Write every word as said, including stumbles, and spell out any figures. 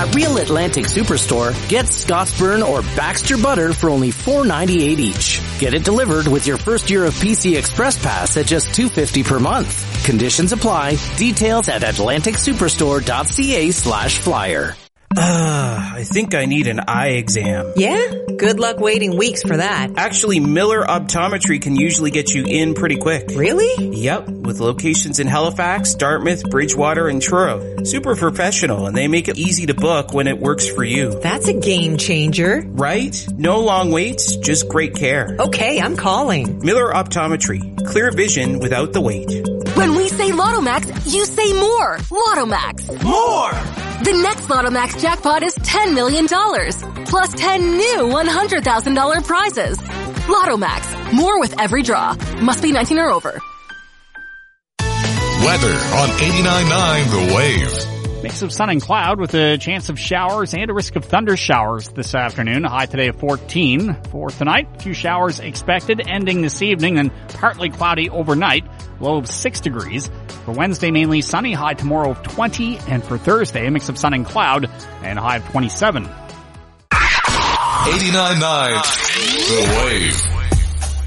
At Real Atlantic Superstore, get Scottsburn or Baxter butter for only four ninety-eight each. Get it delivered with your first year of P C Express Pass at just two fifty per month. Conditions apply. Details at atlantic superstore dot c a slash flyer. Uh, I think I need an eye exam. Yeah? Good luck waiting weeks for that. Actually, Miller Optometry can usually get you in pretty quick. Really? Yep, with locations in Halifax, Dartmouth, Bridgewater, and Truro. Super professional, and they make it easy to book when it works for you. That's a game changer. Right? No long waits, just great care. Okay, I'm calling. Miller Optometry. Clear vision without the wait. When we say Lotto Max, you say more. Lotto Max. More! The next Lotto Max jackpot is ten million dollars, plus ten new one hundred thousand dollars prizes. Lotto Max. More with every draw. Must be nineteen or over. Weather on eighty-nine point nine The Wave. Mix of sun and cloud with a chance of showers and a risk of thunder showers this afternoon. A high today of fourteen. For tonight, a few showers expected ending this evening and partly cloudy overnight. Low of six degrees. For Wednesday, mainly sunny, high tomorrow of twenty. And for Thursday, a mix of sun and cloud and a high of twenty-seven. eighty-nine point nine The Wave.